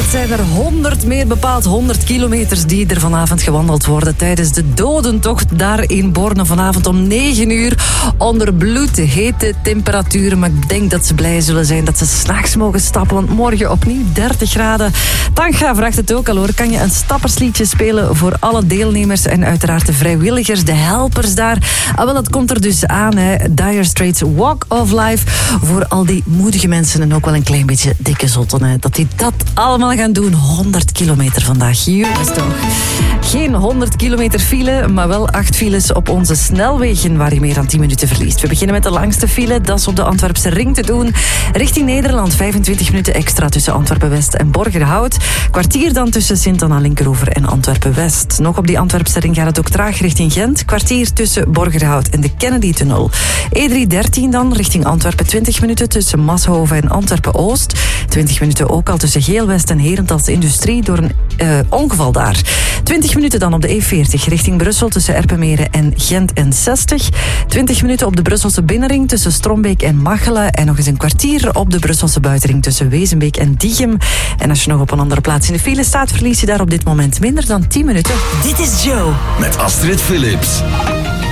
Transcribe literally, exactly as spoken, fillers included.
het zijn er honderd, meer bepaald honderd kilometers die er vanavond gewandeld worden tijdens de dodentocht daar in Borne vanavond om negen uur onder bloedhete temperaturen. Maar ik denk dat ze blij zullen zijn dat ze 's nachts mogen stappen, want morgen opnieuw dertig graden. Tanga vraagt het ook al hoor. Kan je een stappersliedje spelen voor alle deelnemers en uiteraard de vrijwilligers, de helpers daar? Ah, wel, dat komt er dus aan, hè. Dire Straits Walk of Life voor al die moedige mensen en ook wel een klein beetje dikke zotten, hè. Dat die dat allemaal gaan doen. honderd kilometer vandaag. Jongens toch. Geen honderd kilometer file, maar wel acht files op onze snelwegen waar je meer dan tien minuten verliest. We beginnen met de langste file. Dat is op de Antwerpse ring te doen. Richting Nederland vijfentwintig minuten extra tussen Antwerpen-West en Borgerhout. Kwartier dan tussen Sint-Anna-Linkeroever en Antwerpen-West. Nog op die Antwerpse ring gaat het ook traag richting Gent. Kwartier tussen Borgerhout en de Kennedy-tunnel. E drie dertien dan richting Antwerpen twintig minuten tussen Mashoven en Antwerpen-Oost. twintig minuten ook al tussen Geel-West en Herentals Industrie door een uh, ongeval daar. twintig minuten dan op de E veertig richting Brussel tussen Erpenmeren en Gent en zestig. twintig minuten op de Brusselse binnenring tussen Strombeek en Machelen. En nog eens een kwartier op de Brusselse buitenring tussen Wezenbeek en Diegem. En als je nog op een andere plaats in de file staat, verlies je daar op dit moment minder dan tien minuten. Dit is Joe. Met Astrid Philips.